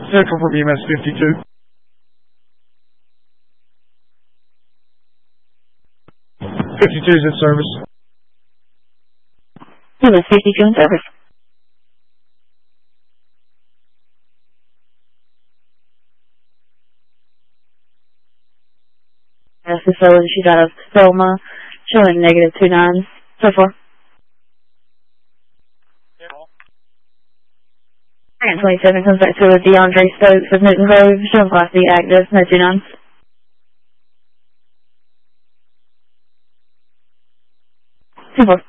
Central from EMS 52. 52 is in service. EMS 52 in service. This facility shoot out of Selma, showing negative 29 so far. 27 comes back to a DeAndre Stokes of Newton Grove, showing Class D active, no 29s. Super.